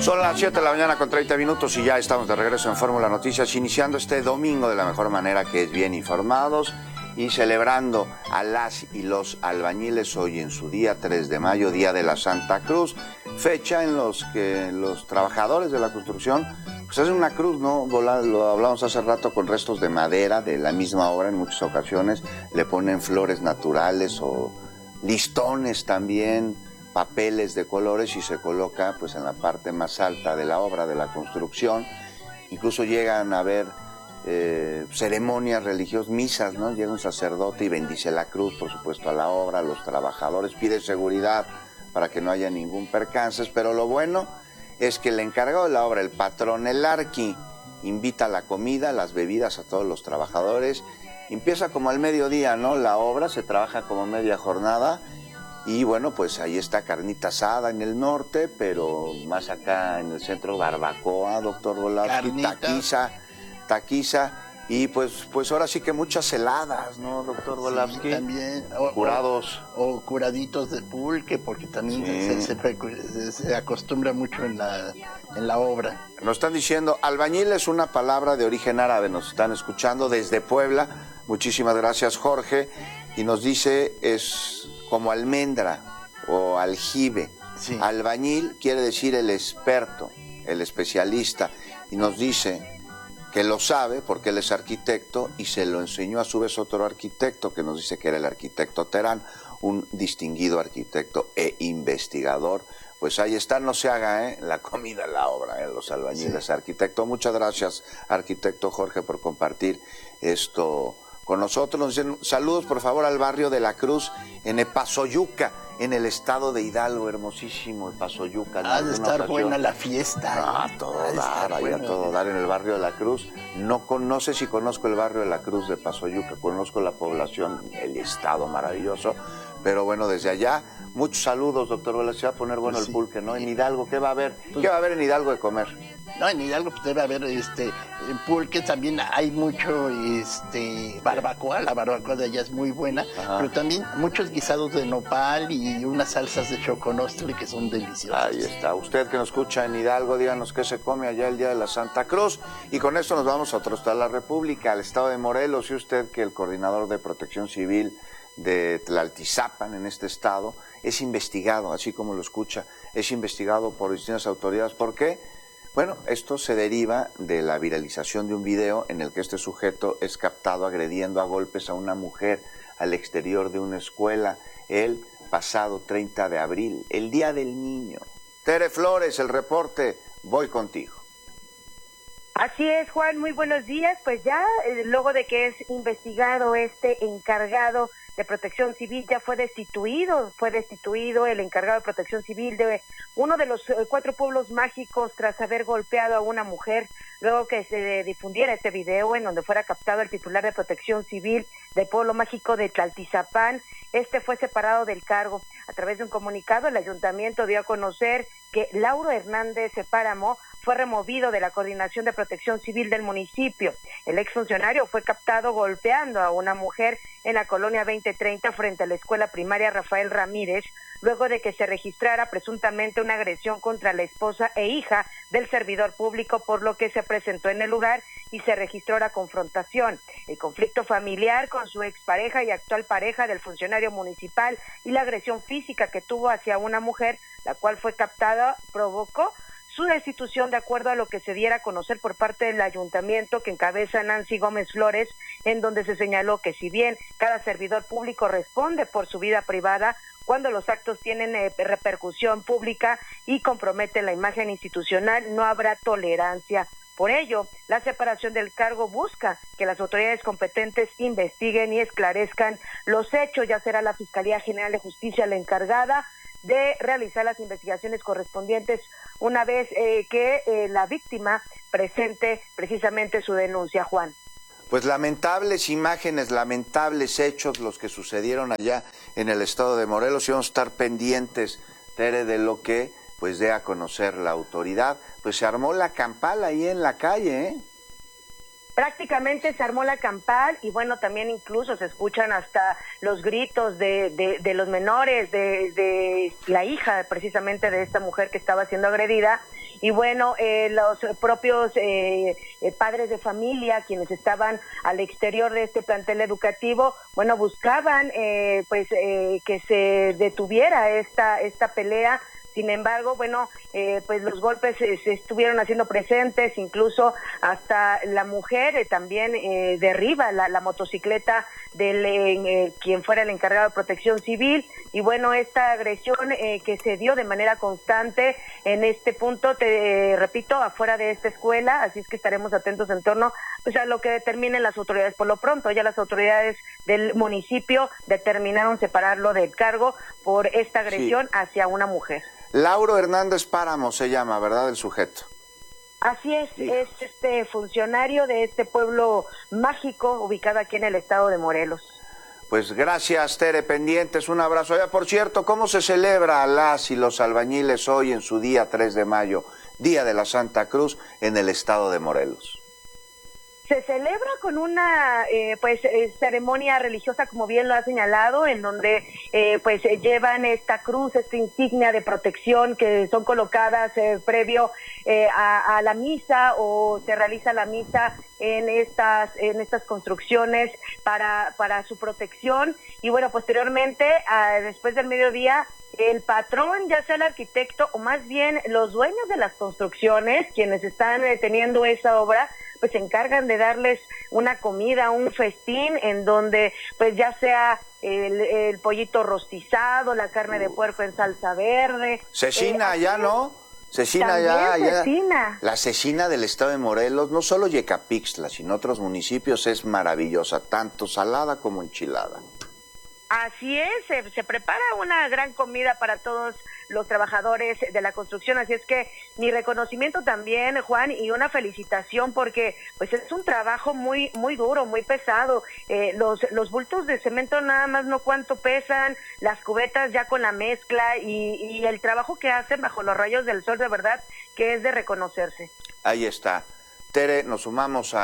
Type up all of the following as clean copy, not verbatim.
Son las 7 de la mañana con 30 minutos y ya estamos de regreso en Fórmula Noticias, iniciando este domingo de la mejor manera, que es bien informados y celebrando a las y los albañiles hoy en su día 3 de mayo, Día de la Santa Cruz, fecha en los que los trabajadores de la construcción pues hacen una cruz, ¿no? Lo hablamos hace rato, con restos de madera de la misma obra. En muchas ocasiones le ponen flores naturales o listones también, papeles de colores, y se coloca pues en la parte más alta de la obra, de la construcción. Incluso llegan a haber ceremonias religiosas, misas, ¿no? Llega un sacerdote y bendice la cruz, por supuesto, a la obra, a los trabajadores, pide seguridad para que no haya ningún percance. Pero lo bueno es que el encargado de la obra, el patrón, el arqui, invita a la comida, las bebidas a todos los trabajadores. Empieza como al mediodía, ¿no? La obra se trabaja como media jornada. Y bueno, pues ahí está carnita asada en el norte, pero más acá en el centro, barbacoa, doctor Volavsky, taquiza, y pues ahora sí que muchas heladas, ¿no, doctor Volavsky? Sí, también. Curados. O curaditos de pulque, porque también se acostumbra mucho en la obra. Nos están diciendo, albañil es una palabra de origen árabe, nos están escuchando desde Puebla. Muchísimas gracias, Jorge. Y nos dice, es como almendra o aljibe. Sí. Albañil quiere decir el experto, el especialista. Y nos dice que lo sabe porque él es arquitecto, y se lo enseñó a su vez otro arquitecto que nos dice que era el arquitecto Terán, un distinguido arquitecto e investigador. Pues ahí está, no se haga la comida en la obra, los albañiles. Sí. Arquitecto, muchas gracias, arquitecto Jorge, por compartir esto con nosotros. Nos dicen, saludos por favor al barrio de la Cruz en Epazoyuca, en el estado de Hidalgo. Hermosísimo Epazoyuca. Ha de estar buena la fiesta. Todo dar, ahí a todo dar en el barrio de la Cruz. No sé si conozco el barrio de la Cruz de Epazoyuca, conozco la población, el estado maravilloso, pero bueno, desde allá, muchos saludos, doctor Vela. Se va a poner bueno el pulque, ¿no? En Hidalgo, ¿qué va a haber? ¿Qué va a haber en Hidalgo de comer? No, en Hidalgo pues debe haber pulque, también hay mucho barbacoa, la barbacoa de allá es muy buena. Ajá. Pero también muchos guisados de nopal y unas salsas de choconostle que son deliciosas. Ahí está. Usted que nos escucha en Hidalgo, díganos qué se come allá el Día de la Santa Cruz. Y con esto nos vamos a otro estado de la República, al estado de Morelos. Y usted, que el coordinador de Protección Civil de Tlaltizapan, en este estado, es investigado, así como lo escucha, es investigado por distintas autoridades. ¿Por qué? Bueno, esto se deriva de la viralización de un video en el que este sujeto es captado agrediendo a golpes a una mujer al exterior de una escuela el pasado 30 de abril, el Día del Niño. Tere Flores, el reporte, voy contigo. Así es, Juan, muy buenos días. Pues ya, luego de que es investigado este encargado de Protección Civil, ya fue destituido el encargado de Protección Civil de uno de los 4 pueblos mágicos tras haber golpeado a una mujer, luego que se difundiera este video en donde fuera captado el titular de Protección Civil del pueblo mágico de Tlaltizapán. Este fue separado del cargo. A través de un comunicado, el ayuntamiento dio a conocer que Lauro Hernández Páramo fue removido de la Coordinación de Protección Civil del municipio. El exfuncionario fue captado golpeando a una mujer en la colonia 2030 frente a la escuela primaria Rafael Ramírez, luego de que se registrara presuntamente una agresión contra la esposa e hija del servidor público, por lo que se presentó en el lugar y se registró la confrontación. El conflicto familiar con su expareja y actual pareja del funcionario municipal y la agresión física que tuvo hacia una mujer, la cual fue captada, provocó su destitución, de acuerdo a lo que se diera a conocer por parte del ayuntamiento que encabeza Nancy Gómez Flores, en donde se señaló que si bien cada servidor público responde por su vida privada, cuando los actos tienen repercusión pública y comprometen la imagen institucional, no habrá tolerancia. Por ello, la separación del cargo busca que las autoridades competentes investiguen y esclarezcan los hechos. Ya será la Fiscalía General de Justicia la encargada de realizar las investigaciones correspondientes una vez que la víctima presente precisamente su denuncia, Juan. Pues lamentables imágenes, lamentables hechos los que sucedieron allá en el estado de Morelos, y vamos a estar pendientes, Tere, de lo que pues dé a conocer la autoridad. Pues se armó la campal ahí en la calle, ¿eh? Prácticamente se armó la campal y bueno, también incluso se escuchan hasta los gritos de los menores, de la hija precisamente de esta mujer que estaba siendo agredida, y bueno, los propios padres de familia, quienes estaban al exterior de este plantel educativo, bueno, buscaban que se detuviera esta pelea. Sin embargo, bueno, pues los golpes se estuvieron haciendo presentes, incluso hasta la mujer también derriba la motocicleta del quien fuera el encargado de Protección Civil, y bueno, esta agresión que se dio de manera constante en este punto, te repito, afuera de esta escuela, así es que estaremos atentos en torno pues a lo que determinen las autoridades. Por lo pronto, ya las autoridades del municipio determinaron separarlo del cargo por esta agresión hacia una mujer. Lauro Hernández Páramo se llama, ¿verdad?, el sujeto. Así es, es este funcionario de este pueblo mágico ubicado aquí en el estado de Morelos. Pues gracias, Tere, pendientes, un abrazo. Oiga, por cierto, ¿cómo se celebra a las y los albañiles hoy en su día 3 de mayo, Día de la Santa Cruz, en el estado de Morelos? Se celebra con una ceremonia religiosa, como bien lo ha señalado, en donde llevan esta cruz, esta insignia de protección que son colocadas previo a la misa, o se realiza la misa en estas construcciones para su protección. Y bueno, posteriormente, después del mediodía, el patrón, ya sea el arquitecto o más bien los dueños de las construcciones, quienes están teniendo esa obra, pues se encargan de darles una comida, un festín, en donde pues ya sea el pollito rostizado, la carne de puerco en salsa verde. Cecina ya, ¿no? Cecina ya. Cecina. La cecina del estado de Morelos, no solo Yecapixtla, sino otros municipios, es maravillosa, tanto salada como enchilada. Así es, se prepara una gran comida para todos los trabajadores de la construcción, así es que mi reconocimiento también, Juan, y una felicitación, porque pues es un trabajo muy duro, muy pesado. Los bultos de cemento nada más no cuánto pesan, las cubetas ya con la mezcla y el trabajo que hacen bajo los rayos del sol, de verdad que es de reconocerse. Ahí está. Tere, nos sumamos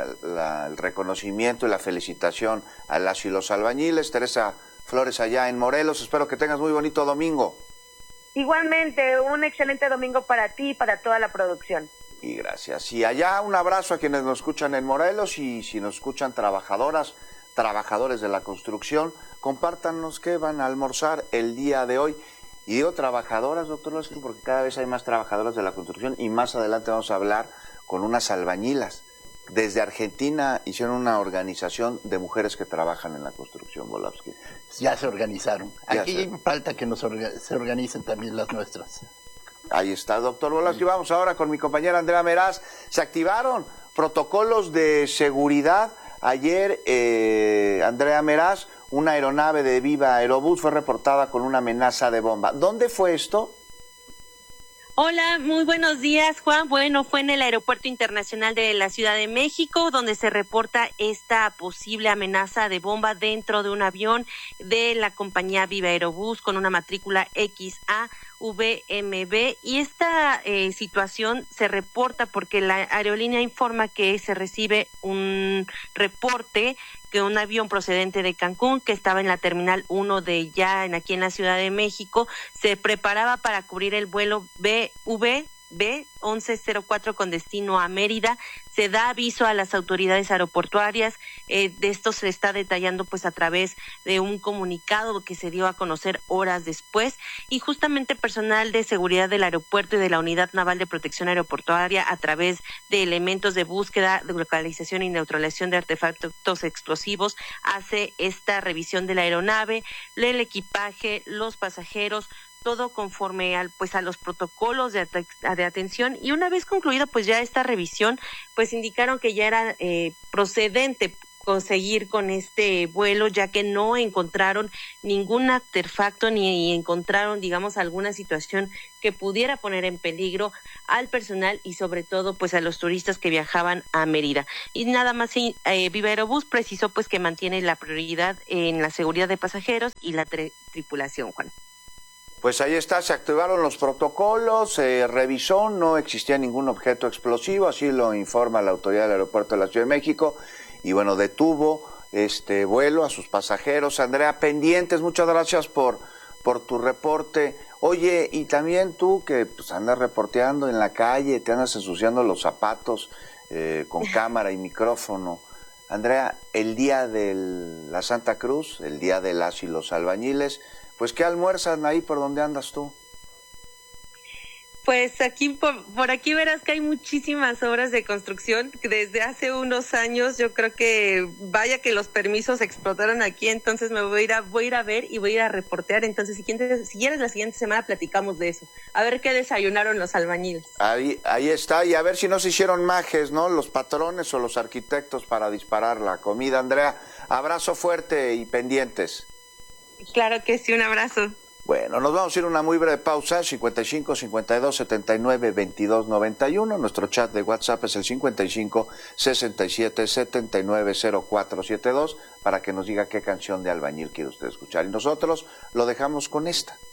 al reconocimiento y la felicitación a las y los albañiles. Teresa Flores, allá en Morelos, espero que tengas muy bonito domingo. Igualmente, un excelente domingo para ti y para toda la producción. Y gracias. Y allá un abrazo a quienes nos escuchan en Morelos, y si nos escuchan trabajadores de la construcción, compártanos qué van a almorzar el día de hoy. Y digo trabajadoras, doctor López, porque cada vez hay más trabajadoras de la construcción, y más adelante vamos a hablar con unas albañilas. Desde Argentina hicieron una organización de mujeres que trabajan en la construcción, Volavsky. Ya se organizaron. Aquí falta que se organicen también las nuestras. Ahí está, doctor Volavsky. Vamos ahora con mi compañera Andrea Meraz. Se activaron protocolos de seguridad. Ayer, Andrea Meraz, una aeronave de Viva Aerobús fue reportada con una amenaza de bomba. ¿Dónde fue esto? Hola, muy buenos días, Juan. Bueno, fue en el Aeropuerto Internacional de la Ciudad de México, donde se reporta esta posible amenaza de bomba dentro de un avión de la compañía Viva Aerobús con una matrícula XAVMB, y esta situación se reporta porque la aerolínea informa que se recibe un reporte que un avión procedente de Cancún, que estaba en la Terminal 1 aquí en la Ciudad de México, se preparaba para cubrir el vuelo BV 1104 con destino a Mérida. Se da aviso a las autoridades aeroportuarias, de esto se está detallando pues a través de un comunicado que se dio a conocer horas después, y justamente personal de seguridad del aeropuerto y de la Unidad Naval de Protección Aeroportuaria, a través de elementos de búsqueda, de localización y neutralización de artefactos explosivos, hace esta revisión de la aeronave, el equipaje, los pasajeros, todo conforme a los protocolos de atención. Y una vez concluida pues ya esta revisión, pues indicaron que ya era procedente conseguir con este vuelo, ya que no encontraron ningún artefacto ni encontraron, digamos, alguna situación que pudiera poner en peligro al personal y sobre todo pues a los turistas que viajaban a Mérida. Y nada más, Viva Aerobús precisó pues que mantiene la prioridad en la seguridad de pasajeros y la tripulación, Juan. Pues ahí está, se activaron los protocolos, se revisó, no existía ningún objeto explosivo, así lo informa la autoridad del aeropuerto de la Ciudad de México, y bueno, detuvo este vuelo a sus pasajeros. Andrea, pendientes, muchas gracias por tu reporte. Oye, y también tú que pues andas reporteando en la calle, te andas ensuciando los zapatos con cámara y micrófono. Andrea, el día de la Santa Cruz, el día de las y los albañiles, pues ¿qué almuerzan ahí por donde andas tú? Pues aquí por aquí verás que hay muchísimas obras de construcción. Desde hace unos años yo creo que vaya que los permisos explotaron aquí, entonces me voy a ir a ver y voy a ir a reportear. Entonces si quieres la siguiente semana platicamos de eso. A ver qué desayunaron los albañiles. Ahí está, y a ver si no se hicieron majes, ¿no? Los patrones o los arquitectos para disparar la comida. Andrea, abrazo fuerte y pendientes. Claro que sí, un abrazo. Bueno, nos vamos a ir a una muy breve pausa, 55 52 79 22 91. Nuestro chat de WhatsApp es el 55 67 79 04 72 para que nos diga qué canción de albañil quiere usted escuchar. Y nosotros lo dejamos con esta.